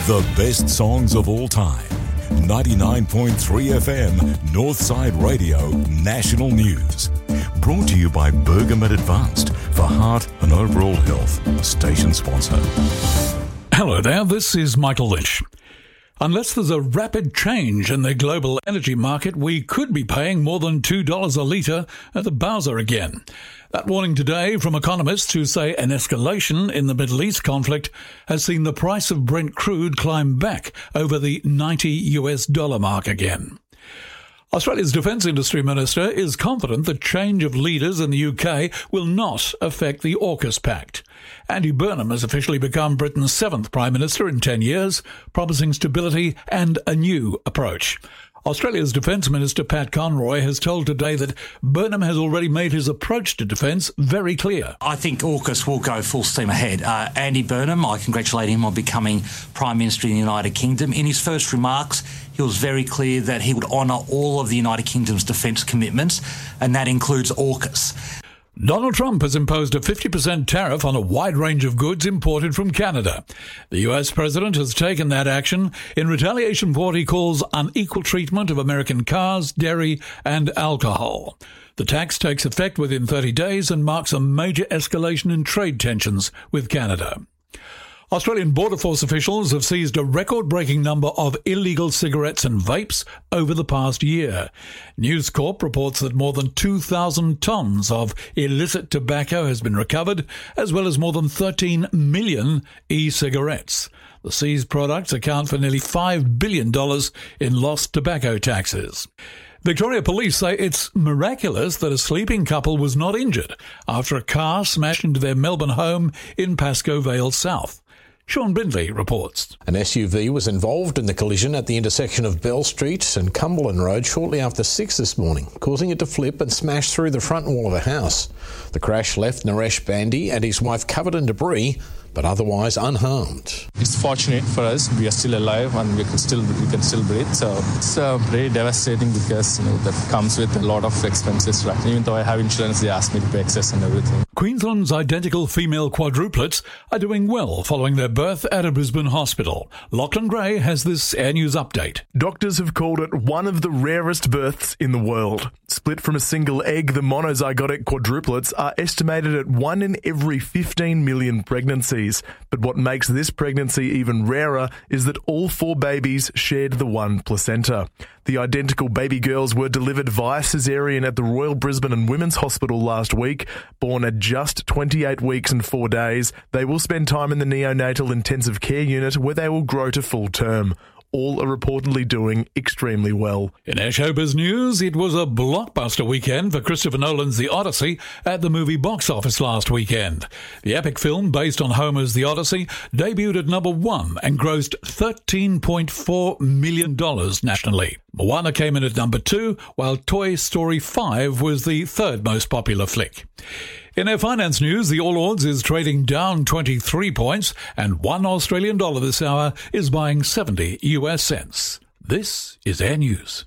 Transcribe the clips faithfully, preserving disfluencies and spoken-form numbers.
The best songs of all time. ninety-nine point three F M, Northside Radio, National News. Brought to you by Bergamet Advanced for heart and overall health. Station sponsor. Hello there, this is Michael Lynch. Unless there's a rapid change in the global energy market, we could be paying more than two dollars a litre at the bowser again. That warning today from economists who say an escalation in the Middle East conflict has seen the price of Brent crude climb back over the ninety US dollar mark again. Australia's Defence Industry Minister is confident that change of leaders in the U K will not affect the AUKUS Pact. Andy Burnham has officially become Britain's seventh Prime Minister in ten years, promising stability and a new approach. Australia's Defence Minister Pat Conroy has told Today that Burnham has already made his approach to defence very clear. I think AUKUS will go full steam ahead. Uh, Andy Burnham, I congratulate him on becoming Prime Minister in the United Kingdom. In his first remarks, he was very clear that he would honour all of the United Kingdom's defence commitments, and that includes AUKUS. Donald Trump has imposed a fifty percent tariff on a wide range of goods imported from Canada. The U S president has taken that action in retaliation for what he calls unequal treatment of American cars, dairy and alcohol. The tax takes effect within thirty days and marks a major escalation in trade tensions with Canada. Australian Border Force officials have seized a record-breaking number of illegal cigarettes and vapes over the past year. News Corp reports that more than two thousand tonnes of illicit tobacco has been recovered, as well as more than thirteen million e-cigarettes. The seized products account for nearly five billion dollars in lost tobacco taxes. Victoria Police say it's miraculous that a sleeping couple was not injured after a car smashed into their Melbourne home in Pascoe Vale South. Sean Brindley reports. An S U V was involved in the collision at the intersection of Bell Street and Cumberland Road shortly after six this morning, causing it to flip and smash through the front wall of a house. The crash left Naresh Bandy and his wife covered in debris, but otherwise unharmed. It's fortunate for us. We are still alive and we can still we can still breathe. So it's uh, very devastating because you know that comes with a lot of expenses. Right? Even though I have insurance, they ask me to pay excess and everything. Queensland's identical female quadruplets are doing well following their birth at a Brisbane hospital. Lachlan Gray has this Air News update. Doctors have called it one of the rarest births in the world. Split from a single egg, the monozygotic quadruplets are estimated at one in every fifteen million pregnancies. But what makes this pregnancy even rarer is that all four babies shared the one placenta. The identical baby girls were delivered via caesarean at the Royal Brisbane and Women's Hospital last week. Born at just twenty-eight weeks and four days, they will spend time in the neonatal intensive care unit where they will grow to full term. All are reportedly doing extremely well. In our showbiz news, it was a blockbuster weekend for Christopher Nolan's The Odyssey at the movie box office last weekend. The epic film, based on Homer's The Odyssey, debuted at number one and grossed thirteen point four million dollars nationally. Moana came in at number two, while Toy Story five was the third most popular flick. In our finance news, the All Ords is trading down twenty-three points and one Australian dollar this hour is buying seventy US cents. This is Air News.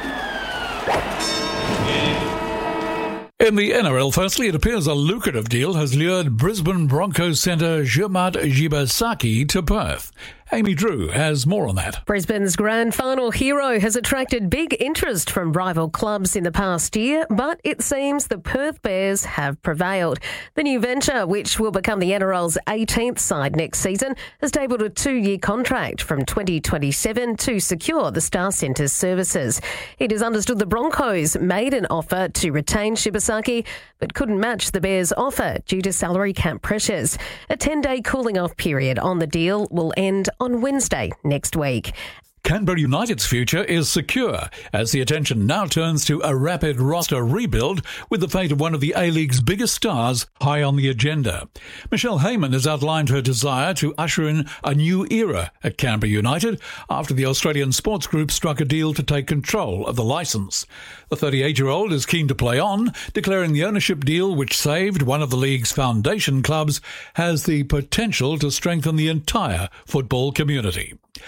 In the N R L, firstly, it appears a lucrative deal has lured Brisbane Broncos centre Jermad Jibasaki to Perth. Amy Drew has more on that. Brisbane's grand final hero has attracted big interest from rival clubs in the past year, but it seems the Perth Bears have prevailed. The new venture, which will become the N R L's eighteenth side next season, has tabled a two-year contract from twenty twenty-seven to secure the Star Centre's services. It is understood the Broncos made an offer to retain Shibasaki, but couldn't match the Bears' offer due to salary cap pressures. A ten-day cooling-off period on the deal will end on Wednesday next week. Canberra United's future is secure as the attention now turns to a rapid roster rebuild with the fate of one of the A-League's biggest stars high on the agenda. Michelle Heyman has outlined her desire to usher in a new era at Canberra United after the Australian Sports Group struck a deal to take control of the licence. The thirty-eight-year-old is keen to play on, declaring the ownership deal, which saved one of the league's foundation clubs, has the potential to strengthen the entire football community.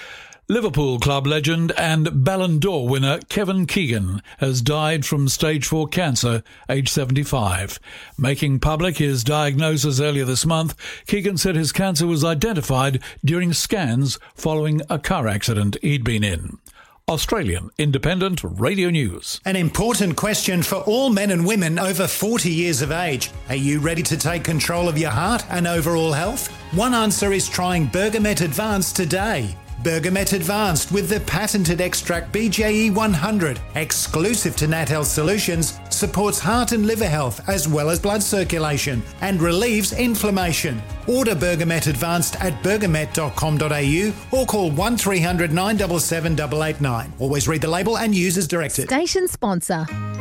Liverpool club legend and Ballon d'Or winner Kevin Keegan has died from stage four cancer, aged seventy-five. Making public his diagnosis earlier this month, Keegan said his cancer was identified during scans following a car accident he'd been in. Australian Independent Radio News. An important question for all men and women over forty years of age. Are you ready to take control of your heart and overall health? One answer is trying Bergamet Advanced today. Bergamet Advanced with the patented extract B J E one hundred, exclusive to Nat Health Solutions, supports heart and liver health as well as blood circulation and relieves inflammation. Order Bergamet Advanced at bergamet dot com dot a u or call one three hundred nine seven seven eight eight nine. Always read the label and use as directed. Station sponsor.